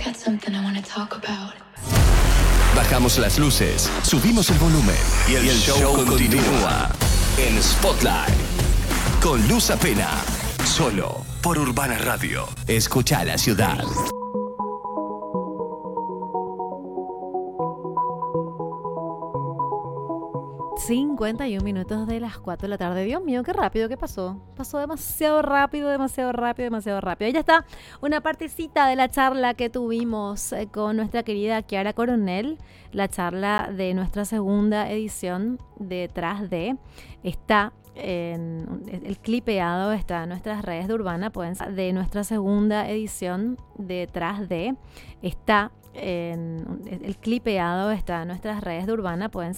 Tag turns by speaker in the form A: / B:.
A: something I want to talk about.
B: Bajamos las luces, subimos el volumen y el show continúa en Spotlight con Luz Apena, solo por Urbana Radio. Escucha la ciudad.
C: ...51 de las 4 de la tarde. Dios mío, qué rápido, ¿qué pasó? Pasó demasiado rápido. Ahí ya está una partecita de la charla que tuvimos con nuestra querida Kiara Coronel. La charla de nuestra segunda edición, Detrás de. Está el clipeado, está en nuestras redes de Urbana. De nuestra segunda edición, Detrás de. Está el clipeado, está en nuestras redes de Urbana. Pueden